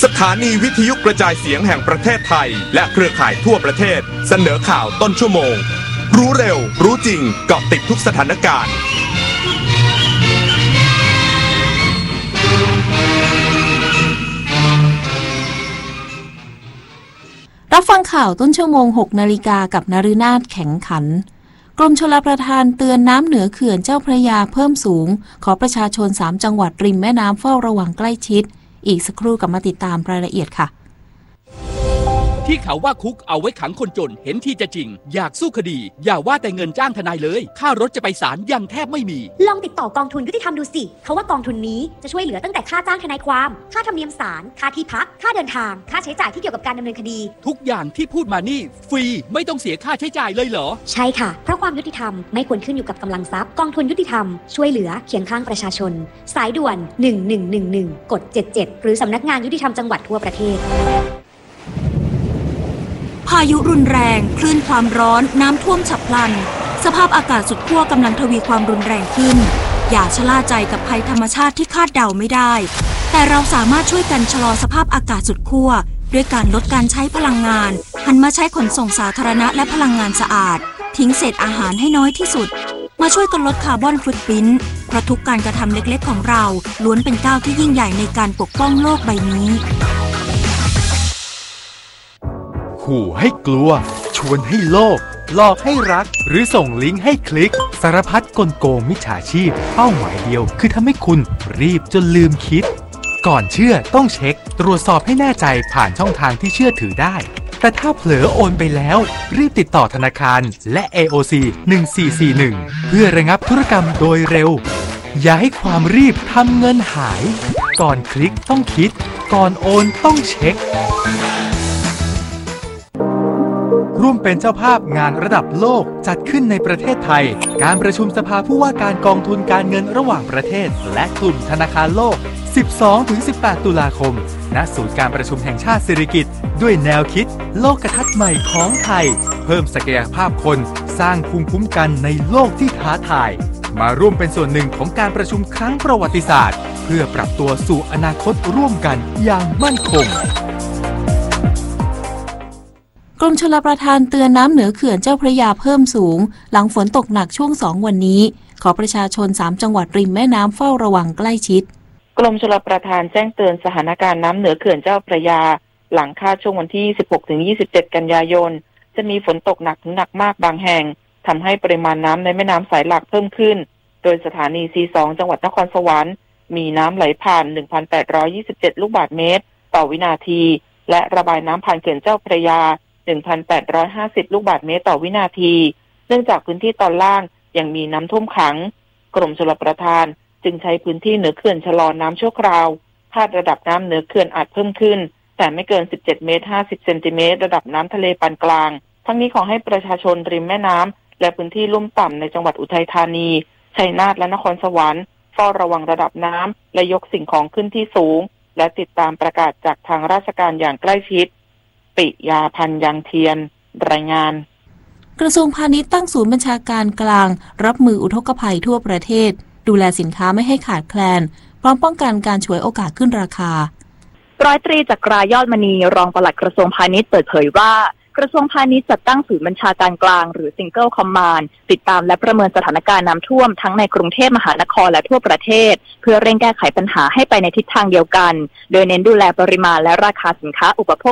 สถานีวิทยุกระจายเสียงแห่งประเทศไทยและเครือข่ายทั่วประเทศเสนอข่าวต้นชั่วโมงรู้เร็วรู้จริงเกาะติดทุกสถานการณ์รับฟังข่าวต้นชั่วโมง 6 นาฬิกากับนฤนาถแข็งขันกรมชลประทานเตือนน้ำเหนือเขื่อนเจ้าพระยาเพิ่มสูงขอประชาชน3จังหวัดริมแม่น้ำเฝ้าระวังใกล้ชิดอีกสักครู่กลับมาติดตามรายละเอียดค่ะที่เขาว่าคุกเอาไว้ขังคนจนเห็นที่จะจริงอยากสู้คดีอย่าว่าแต่เงินจ้างทนายเลยค่ารถจะไปศาลยังแทบไม่มีลองติดต่อกองทุนยุติธรรมดูสิเขาว่ากองทุนนี้จะช่วยเหลือตั้งแต่ค่าจ้างทนายความค่าธรรมเนียมศาลค่าที่พักค่าเดินทางค่าใช้จ่ายที่เกี่ยวกับการดำเนินคดีทุกอย่างที่พูดมานี่ฟรีไม่ต้องเสียค่าใช้จ่ายเลยเหรอใช่ค่ะเพราะความยุติธรรมไม่ควรขึ้นอยู่กับกำลังทรัพย์กองทุนยุติธรรมช่วยเหลือเคียงข้างประชาชนสายด่วน1111กด77หรือสำนักงานยุติธรรมจังหวัดทั่วประเทศพายุรุนแรงคลื่นความร้อนน้ำท่วมฉับพลันสภาพอากาศสุดขั้วกำลังทวีความรุนแรงขึ้นอย่าชะล่าใจกับภัยธรรมชาติที่คาดเดาไม่ได้แต่เราสามารถช่วยกันชะลอสภาพอากาศสุดขั้วด้วยการลดการใช้พลังงานหันมาใช้ขนส่งสาธารณะและพลังงานสะอาดทิ้งเศษอาหารให้น้อยที่สุดมาช่วยกันลดคาร์บอนฟุตพริ้นท์เพราะทุกการกระทำเล็กๆของเราล้วนเป็นก้าวที่ยิ่งใหญ่ในการปกป้องโลกใบนี้ขู่ให้กลัวชวนให้โลภหลอกให้รักหรือส่งลิงก์ให้คลิกสารพัดกลโกงมิจฉาชีพเป้าหมายเดียวคือทำให้คุณรีบจนลืมคิดก่อนเชื่อต้องเช็คตรวจสอบให้แน่ใจผ่านช่องทางที่เชื่อถือได้แต่ถ้าเผลอโอนไปแล้วรีบติดต่อธนาคารและ AOC 1441เพื่อระงับธุรกรรมโดยเร็วอย่าให้ความรีบทำเงินหายก่อนคลิกต้องคิดก่อนโอนต้องเช็คร่วมเป็นเจ้าภาพงานระดับโลกจัดขึ้นในประเทศไทยการประชุมสภาผู้ว่าการกองทุนการเงินระหว่างประเทศและกลุ่มธนาคารโลก 12-18 ตุลาคมณศูนย์การประชุมแห่งชาติสิริกิติ์ด้วยแนวคิดโลกทัศน์ใหม่ของไทยเพิ่มศักยภาพคนสร้างภูมิคุ้มกันในโลกที่ท้าทายมาร่วมเป็นส่วนหนึ่งของการประชุมครั้งประวัติศาสตร์เพื่อปรับตัวสู่อนาคตร่วมกันอย่างมั่นคงกรมชลประทานเตือนน้ำเหนือเขื่อนเจ้าพระยาเพิ่มสูงหลังฝนตกหนักช่วง2วันนี้ขอประชาชน3จังหวัดริมแม่น้ำเฝ้าระวังใกล้ชิดกรมชลประทานแจ้งเตือนสถานการณ์น้ำเหนือเขื่อนเจ้าพระยาหลังคาดช่วงวันที่ 16-27 กันยายนจะมีฝนตกหนักถึงหนักมากบางแห่งทำให้ปริมาณน้ำในแม่น้ำสายหลักเพิ่มขึ้นโดยสถานี C2 จังหวัดนครสวรรค์มีน้ำไหลผ่าน 1,827 ลูกบาศก์เมตรต่อวินาทีและระบายน้ำผ่านเขื่อนเจ้าพระยา1,850 ลูกบาศก์เมตรต่อวินาทีเนื่องจากพื้นที่ตอนล่างยังมีน้ำท่วมขังกรมชลประทานจึงใช้พื้นที่เหนือเขื่อนชะลอน้ำชั่วคราวคาดระดับน้ำเหนือเขื่อนอาจเพิ่มขึ้นแต่ไม่เกิน17เมตร50เซนติเมตรระดับน้ำทะเลปานกลางทั้งนี้ขอให้ประชาชนริมแม่น้ำและพื้นที่ลุ่มต่ำในจังหวัดอุทัยธานีชัยนาทและนครสวรรค์เฝ้าระวังระดับน้ำและยกสิ่งของขึ้นที่สูงและติดตามประกาศจากทางราชการอย่างใกล้ชิดปิยาพันธ์ยังเทียนรายงานกระทรวงพาณิชย์ตั้งศูนย์บัญชาการกลางรับมืออุทกภัยทั่วประเทศดูแลสินค้าไม่ให้ขาดแคลนพร้อมป้องกันการฉวยโอกาสขึ้นราคาร้อยตรีจักรายอดมณีรองปลัดกระทรวงพาณิชย์เปิดเผยว่ากระทรวงพาณิชย์จัดตั้งศูนย์บัญชาการกลางหรือ Single Command ติดตามและประเมินสถานการณ์น้ำท่วมทั้งในกรุงเทพมหานครและทั่วประเทศเพื่อเร่งแก้ไขปัญหาให้ไปในทิศทางเดียวกันโดยเน้นดูแลปริมาณและราคาสินค้าอุปโภค